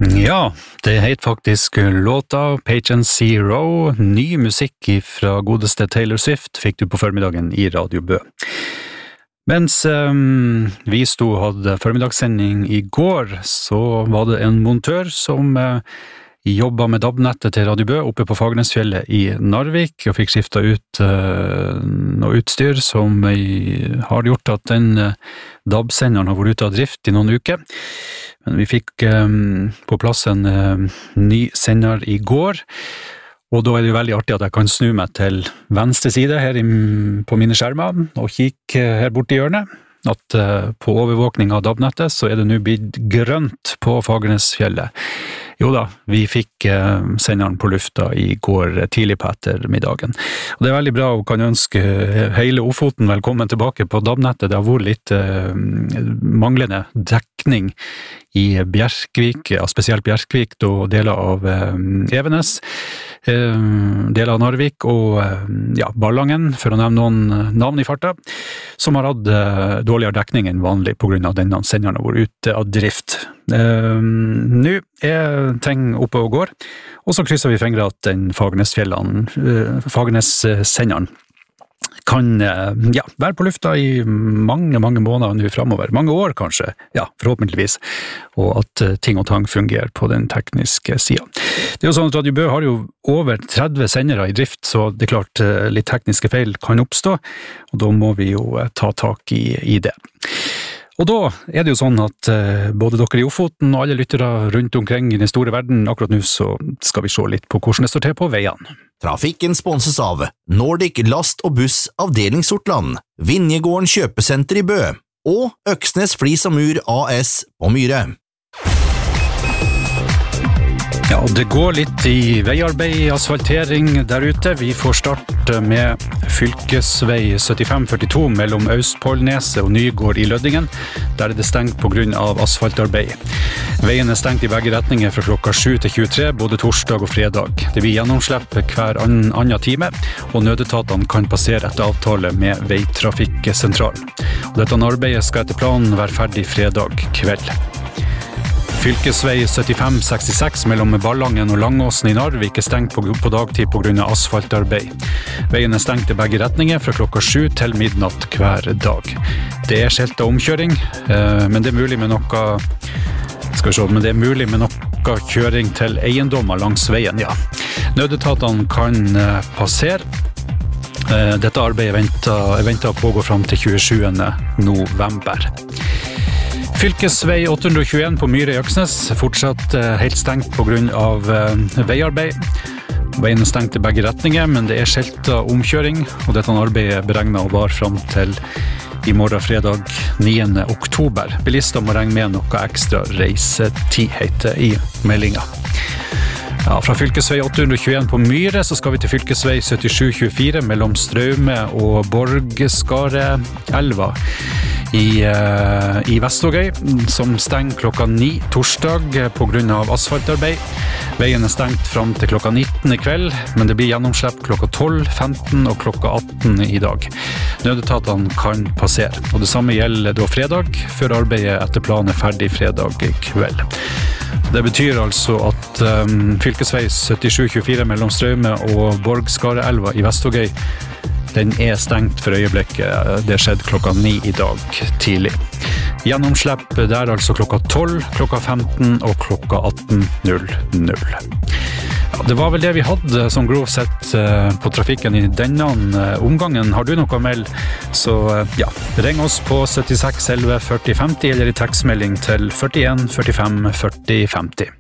Ja, det heter faktisk låta Patient Zero. Ny musikk fra godeste Taylor Swift fikk du på formiddagen i Radio Bø. Mens vi hadde formiddagssending i går, så var det en montør som jobbet med DAB-nettet til Radio Bø oppe på Fagernesfjellet i Narvik, og fikk skiftet ut noe utstyr som har gjort at den DAB-senderen har vært ute av drift i noen uker. Men vi fikk på plass en ny sender i går, og da er det jo veldig artig at jeg kan snu meg til venstre side her på mine skjermer, og kikke her borte i hjørnet, at på overvåkning av DAB-nettet så er det nå blitt grønt på Fagernesfjellet. Jo da, vi fikk senderen på lufta i går tidlig på ettermiddagen. Og det er veldig bra å kan ønske hele Ofoten velkommen tilbake på DAB-nettet. Det har vært litt manglende dekning i Bjerkvik, spesielt Bjerkvik og deler av Evenes, deler av Narvik og Ballangen, for å nevne noen navn i farta, som har hatt dårligere dekning enn vanlig på grunn av denne senderen har vært ute av drift. Nå er ting oppe og går, og så krysser vi fingre at den Fagernes-senderen kan være på lufta i mange måneder nå fremover, mange år kanskje, forhåpentligvis, og at ting og tang fungerer på den tekniske siden. Det er jo sånn at Radio Bø har jo over 30 sendere i drift, så det er klart litt tekniske feil kan oppstå, og da må vi jo ta tak i det. Og da er det jo sånn at både dere i Ofoten og alle lyttere rundt omkring i den store verden, akkurat nå så skal vi se litt på hvordan det står til på veiene. Trafikken sponses av Nordic Last og Buss Avdeling Sortland, Vinjegården Kjøpesenter i Bø og Øksnes Flis og Mur AS på Myre. Ja, det går litt i veiarbeid, asfaltering der ute. Vi får starte med fylkesvei 7542 mellom Austpålneset og Nygård i Løddingen. Der er det stengt på grunn av asfaltarbeid. Veien er stengt i begge retninger fra klokka 7 til 23, både torsdag og fredag. Det blir gjennomslipp hver annen time, og nødetatene kan passere etter avtale med Veitrafikksentralen. Og dette arbeidet skal etter planen være ferdig fredag kveld. Fylkesvei 7566 mellom Ballangen og Langåsen i Narvik er stengt på dagtid på grunn av asfaltarbeid. Veien er stengt i begge retninger fra klokka 7 til midnatt hver dag. Det er skiltet omkjøring, men det er mulig med noe kjøring til eiendommer langs veien, Nødetatene kan passere. Dette arbeidet er ventet å pågå frem til 27. november. Fylkesvei 821 på Myre i Øksnes fortsatt helt stengt på grunn av veiarbeid. Veien er stengt i begge retninger, men det er skiltet omkjøring, og dette arbeidet er beregnet å vare frem til i morgen fredag 9. oktober. Bilister må regne med noe ekstra reisetid, heter i meldingen. Fra fylkesvei 821 på Myre så skal vi til fylkesvei 7724 mellom Straume og Borgskareelva i Vestvågøy, som stenger klokka 9 torsdag på grunn av asfaltarbeid. Veien er stengt frem til klokka 19 i kveld, men det blir gjennomslipp klokka 12, 15 og klokka 18 i dag. Nødetatene kan passere, og det samme gjelder da fredag, før arbeidet etter planen er ferdig fredag kveld. Det betyr altså at fylkesvei 7724 mellom Straume og Borgskareelva i Vestvågøy, den er stengt for øyeblikket. Det skjedde klokka 9 i dag tidlig. Gjennomslipp der altså klokka 12, klokka 15 og klokka 18.00. Det var vel det vi hadde som grovt sett på trafikken i denne omgangen. Har du noe å melde, så ring oss på 76 11 40 50 eller i tekstmelding til 41 45 40 50.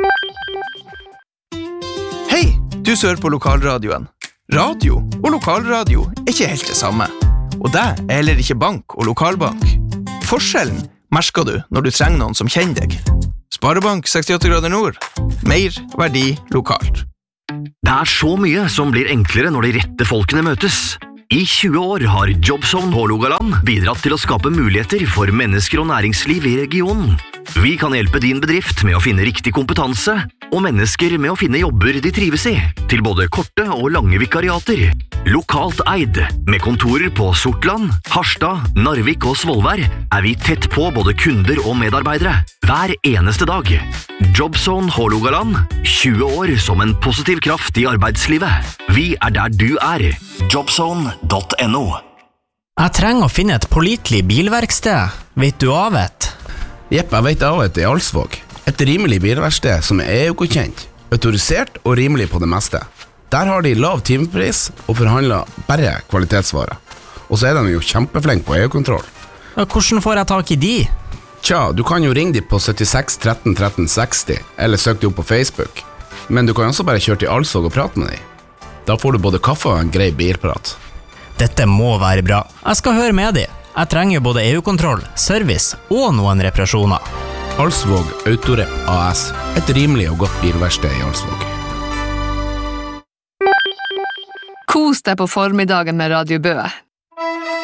Hei, du hører på lokalradioen. Radio og lokalradio er ikke helt det samme. Og det er heller ikke bank og lokalbank. Forskjellen merker du når du trenger noen som kjenner deg. Sparebank 68 grader nord. Mer verdi lokalt. Det er så mye som blir enklere når de rette folkene møtes. I 20 år har Jobzone Hålogaland bidratt til å skape muligheter for mennesker og næringsliv i regionen. Vi kan hjelpe din bedrift med å finne riktig kompetanse og mennesker med å finne jobber de trives i, til både korte og lange vikariater. Lokalt eid, med kontorer på Sortland, Harstad, Narvik og Svolvær, vi tett på både kunder og medarbeidere, hver eneste dag. Jobzone Hålogaland, 20 år som en positiv kraft i arbeidslivet. Vi der du Jobzone.no. Jeg trenger å finne et pålitelig bilverksted. Vet du av et? Jepp, jeg vet av et i Alsvåg. Et rimelig bilverksted som EU-godkjent, autorisert og rimelig på det meste. Der har de lav timepris og forhandler bare kvalitetsvarer. Og så de jo kjempeflink på EU-kontroll. Hvordan får jeg tak i de? Tja, du kan jo ringe de på 76 13 13 60, eller søk de opp på Facebook. Men du kan også bare kjøre til Alsvåg og prate med de. Da får du både kaffe og en grei bilprat. Dette må være bra. Jeg skal høre med de. Jeg trenger både EU-kontroll, service og noen reparasjoner. Alsvåg Autorep AS, et rimelig og godt bilverksted i Alsvåg. Kos deg på formiddagen med Radio Bø.